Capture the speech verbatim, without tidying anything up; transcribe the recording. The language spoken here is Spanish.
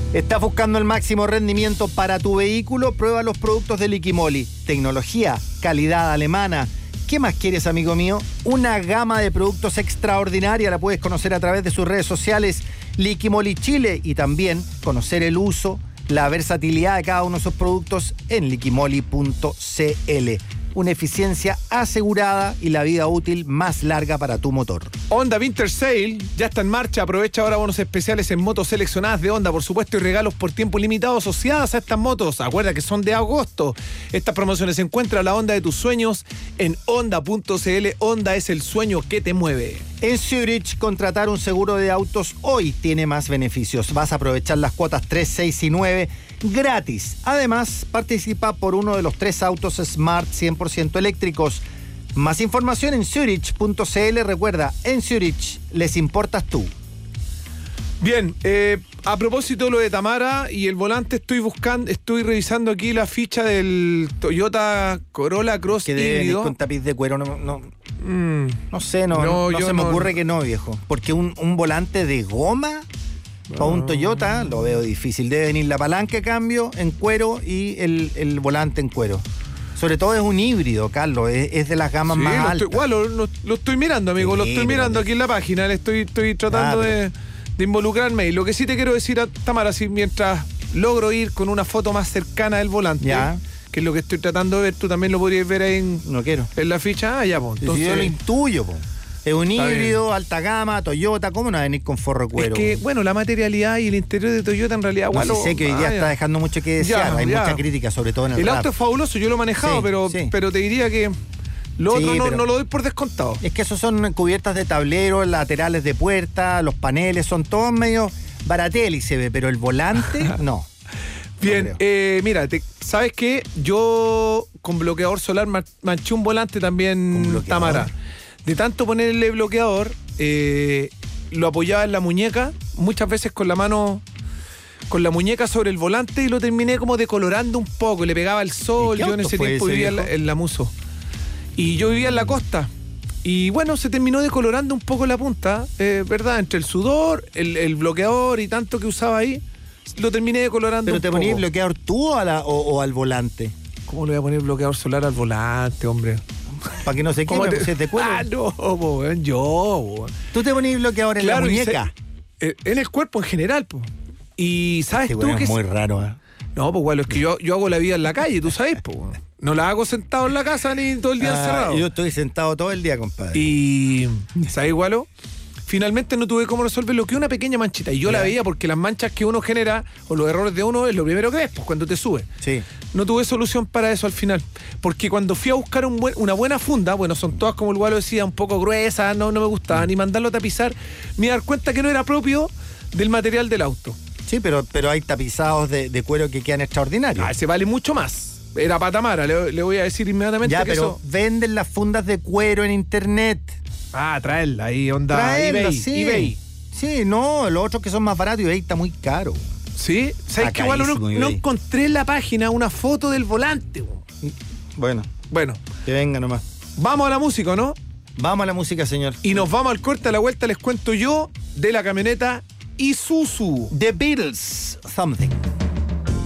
¿Estás buscando el máximo rendimiento para tu vehículo? Prueba los productos de Liquimoli. Tecnología, calidad alemana. ¿Qué más quieres, amigo mío? Una gama de productos extraordinaria. La puedes conocer a través de sus redes sociales Liquimoli Chile y también conocer el uso, la versatilidad de cada uno de esos productos en liquimoli punto cl. Una eficiencia asegurada y la vida útil más larga para tu motor. Honda Winter Sale ya está en marcha. Aprovecha ahora bonos especiales en motos seleccionadas de Honda, por supuesto, y regalos por tiempo limitado asociadas a estas motos. Acuerda que son de agosto. Estas promociones encuentra la Honda de tus sueños en honda punto cl. Honda es el sueño que te mueve. En Zurich, contratar un seguro de autos hoy tiene más beneficios. Vas a aprovechar las cuotas tres, seis y nueve gratis. Además, participa por uno de los tres autos Smart cien por ciento eléctricos. Más información en zurich punto cl. Recuerda, en Zurich les importas tú. Bien, eh, a propósito de lo de Tamara y el volante, estoy buscando, estoy revisando aquí la ficha del Toyota Corolla Cross que debe venir híbrido. con tapiz de cuero, no, no, Mm. no sé, no, No, no yo se me no- ocurre que no, viejo. Porque un, un volante de goma para un Toyota lo veo difícil. Debe venir la palanca de cambio en cuero y el, el volante en cuero. Sobre todo es un híbrido, Carlos, es, es de las gamas Sí, más lo altas. estoy, igual, lo, lo- lo estoy mirando, amigo, Sí, lo estoy pero- mirando aquí en la página, le estoy, estoy tratando Ah, pero- de, de involucrarme. Y lo que sí te quiero decir a Tamara, si mientras logro ir con una foto más cercana del volante, Ya. que es lo que estoy tratando de ver, tú también lo podrías ver ahí en, No quiero. en la ficha. Ah, ya, pues. Si yo lo Entonces, intuyo, po. Es un Está híbrido, alta gama, Toyota, ¿cómo no va a venir con forro de es cuero? que, bueno, la materialidad y el interior de Toyota en realidad, No, igual sí lo- sé que hoy día ah, está ya. dejando mucho que desear, Ya, hay ya. mucha crítica, sobre todo en el, El rap. auto es fabuloso, yo lo he manejado, Sí, pero, sí. pero te diría que lo Sí, otro no, pero- no lo doy por descontado. Es que esos son cubiertas de tablero, laterales de puerta, los paneles, son todos medio baratelli se ve, pero el volante, no. Bien, creo. eh, mira, te- ¿sabes qué? Yo con bloqueador solar man- manché un volante también, ¿Con bloqueador? Tamara. De tanto ponerle bloqueador, eh, lo apoyaba en la muñeca, muchas veces con la mano, con la muñeca sobre el volante, y lo terminé como decolorando un poco, le pegaba el sol. ¿Y qué Yo en auto ese fue tiempo ese, vivía en la, viejo? en la Muso. Y yo vivía en la costa. Y bueno, se terminó decolorando un poco la punta, eh, ¿verdad? Entre el sudor, el, el bloqueador y tanto que usaba ahí, lo terminé decolorando ¿Pero un te poco. ponías bloqueador tú o, a la- o- o al volante? ¿Cómo le voy a poner bloqueador solar al volante, hombre? Para que no se ¿Cómo queme, te- pues, es de cuero. Ah, no, po, weón, yo, po, weón. Tú te ponías bloqueador en Claro, la y muñeca. se- eh, en el cuerpo en general, po. Y sabes Este tú weón que... es muy es- raro, ¿eh? No, pues bueno, es que yo, yo hago la vida en la calle, tú sabes, po. weón. No la hago sentado en la casa ni todo el día Ah, encerrado. yo estoy sentado todo el día, compadre. Y, ¿sabes, Gualo? Finalmente no tuve cómo resolver lo que una pequeña manchita. Y yo Ya. la veía porque las manchas que uno genera o los errores de uno es lo primero que ves, pues cuando te sube. Sí. No tuve solución para eso al final. Porque cuando fui a buscar un buen- una buena funda, bueno, son todas, como el Gualo decía, un poco gruesas, no, no me gustaban, y mandarlo a tapizar, me di dar cuenta que no era propio del material del auto. Sí, pero, pero hay tapizados de, de cuero que quedan extraordinarios. Ah, ese vale mucho más. Era para Tamara, le, le voy a decir inmediatamente ya, que pero eso... venden las fundas de cuero en internet. Ah, traerla ahí, onda Traerlas, eBay. sí. eBay. Sí, no, los otros que son más baratos, eBay está muy caro. ¿Sí? ¿Sabes Está qué, Gualo? No, carísimo no eBay. encontré en la página una foto del volante. weón. Bueno, Bueno, que venga nomás. vamos a la música, ¿no? Vamos a la música, señor. Y nos vamos al corte, a la vuelta les cuento yo de la camioneta Isuzu. The Beatles, Something.